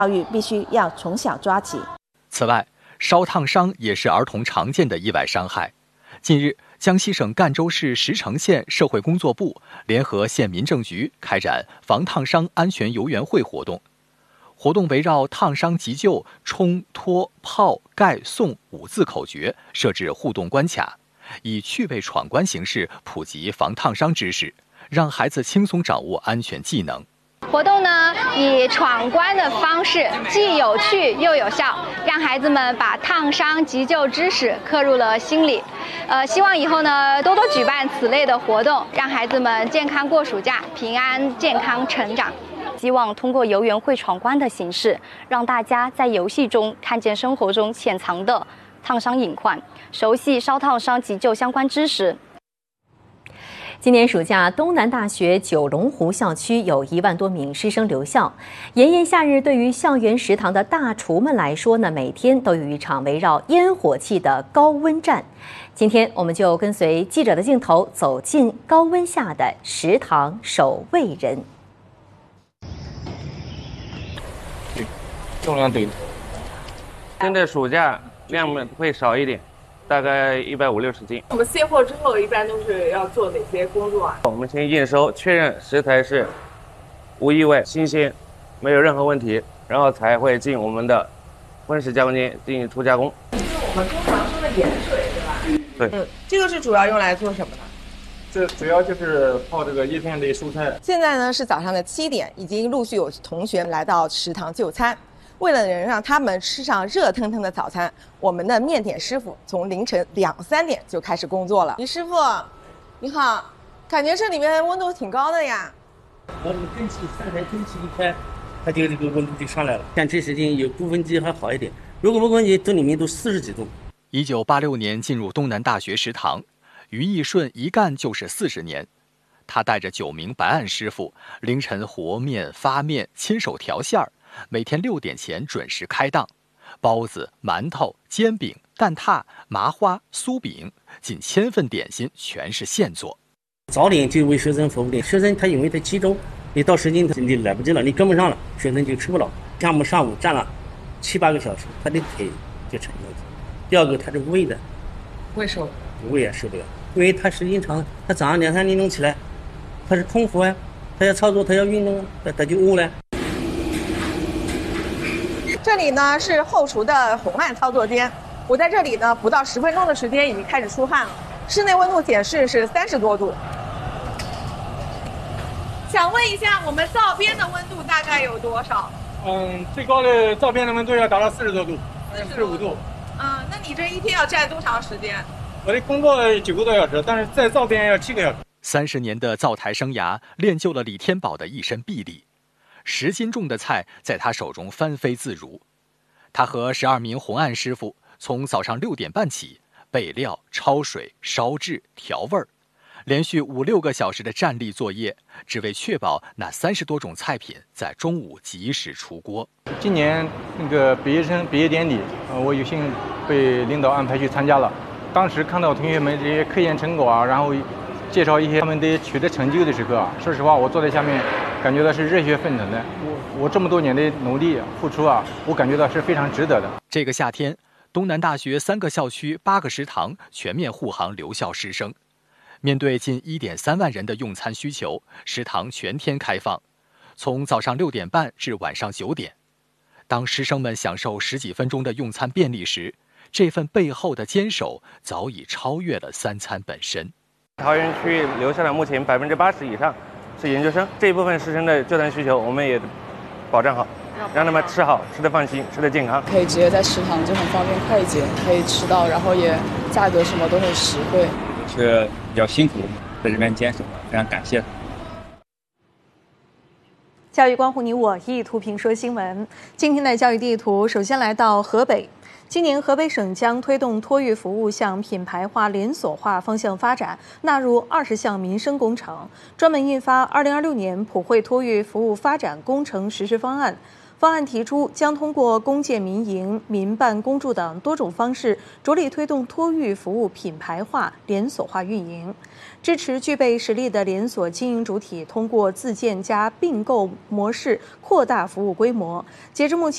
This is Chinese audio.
教育必须要从小抓起。 此外，烧烫伤也是儿童常见的意外伤害。近日，江西省赣州市石城县社会工作部联合县民政局开展防烫伤安全游园会活动。活动围绕烫伤急救、冲、脱、泡、盖、送5字口诀设置互动关卡，以趣味闯关形式普及防烫伤知识，让孩子轻松掌握安全技能。 活动呢，以闯关的方式，既有趣又有效，让孩子们把烫伤急救知识刻入了心里。希望以后呢，多多举办此类的活动，让孩子们健康过暑假，平安健康成长。 希望通过游园会闯关的形式，让大家在游戏中看见生活中潜藏的烫伤隐患，熟悉烧烫伤急救相关知识。 今年暑假，东南大学九龙湖校区有1万多名师生留校。炎炎夏日，对于校园食堂的大厨们来说呢，每天都有一场围绕烟火气的高温战。今天，我们就跟随记者的镜头，走进高温下的食堂守卫人。 重量对，现在暑假量会少一点，大概150-160斤。 我们卸货之后，一般都是要做哪些工作啊？ 我们先验收，确认食材是无异味、新鲜，没有任何问题，然后才会进我们的温室加工间进行初加工。 就是我们通常说的盐水，对吧？ 对。 这个是主要用来做什么的？ 这主要就是泡这个叶片类蔬菜。 现在呢是早上的7点，已经陆续有同学来到食堂就餐。为了能让他们吃上热腾腾的早餐，我们的面点师傅从凌晨2-3点就开始工作了。李师傅，你好，感觉这里面温度挺高的呀。 我们蒸汽3台蒸汽一开，它就这个温度就上来了。像这时间有部分机还好一点，如果不关机，这里面都40几度。 1986年进入东南大学食堂，于义顺一干就是40年。他带着9名白案师傅，凌晨和面、发面，亲手调馅儿。每天6点前准时开档，包子、馒头、煎饼、蛋挞、麻花、酥饼，近1000份点心全是现做。 早点就为学生服务的，学生他因为他集中，你到时间你来不及了，你跟不上了，学生就吃不了。像我们上午站了7-8个小时，他的腿就成问题。第二个，他是胃的， 胃受胃也受不了，因为他时间长，他早上2-3点钟起来，他是空腹啊，他要操作，他要运动，他就饿了。 这里呢是后厨的红案操作间，我在这里呢不到10分钟的时间已经开始出汗了，室内温度显示是30多度。想问一下，我们灶边的温度大概有多少？ 最高的灶边的温度要达到40多度，45度。 那你这一天要站多长时间？ 我的工作9个多小时，但是在灶边要7个小时。 30年的灶台生涯练就了李天宝的一身臂力。10斤重的菜在他手中翻飞自如，他和12名红案师傅从早上6点半起备料、焯水、烧制、调味儿，连续5-6个小时的站立作业，只为确保那30多种菜品在中午及时出锅。 今年那个毕业典礼，我有幸被领导安排去参加了。当时看到同学们这些科研成果啊，然后介绍一些他们的取得成就的时刻啊，说实话，我坐在下面，感觉到是热血沸腾的。我这么多年的努力付出啊，我感觉到是非常值得的。 这个夏天，东南大学3个校区8个食堂全面护航留校师生。面对近1.3万人的用餐需求，食堂全天开放，从早上6点半至晚上9点。当师生们享受10几分钟的用餐便利时，这份背后的坚守早已超越了3餐本身。 桃园区留下了目前80%以上是研究生，这一部分师生的就餐需求我们也保障好，让他们吃好、吃得放心、吃得健康。 可以直接在食堂就很方便快捷，可以吃到，然后也价格什么都很实惠。 是比较辛苦，在这边坚守，非常感谢。 教育关乎你我，一图评说新闻。今天的教育地图，首先来到河北。今年河北省将推动托育服务向品牌化、连锁化方向发展，纳入20项民生工程，专门印发2026年普惠托育服务发展工程实施方案。方案提出，将通过公建民营、民办公助等多种方式，着力推动托育服务品牌化、连锁化运营，支持具备实力的连锁经营主体通过自建加并购模式扩大服务规模。截至目前，